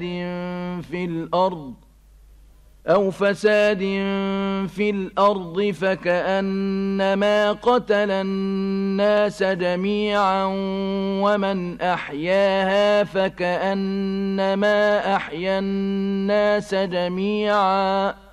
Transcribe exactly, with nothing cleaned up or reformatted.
في الأرض أو فساد في الأرض فكأنما قتل الناس جميعا ومن أحياها فكأنما أحيا الناس جميعا